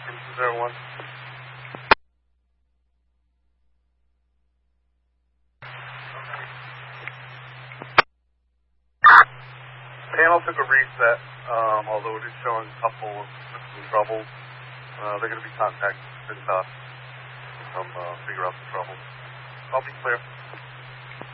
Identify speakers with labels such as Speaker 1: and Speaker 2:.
Speaker 1: 01. Panel took a reset, although it is showing a couple of some troubles. They're going to be contacting Cintas to come figure out the trouble. I'll be clear.